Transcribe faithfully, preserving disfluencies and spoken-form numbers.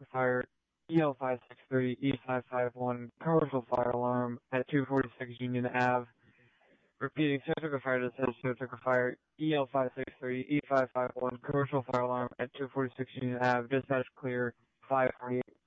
fire, E L five six three E five five one, commercial fire alarm at two forty-six Union Ave. Repeating, Saratoga Fire Dispatch, Saratoga Fire, E L five six three E five five one, commercial fire alarm at two forty-six Union Ave. Dispatch clear, five forty-eight.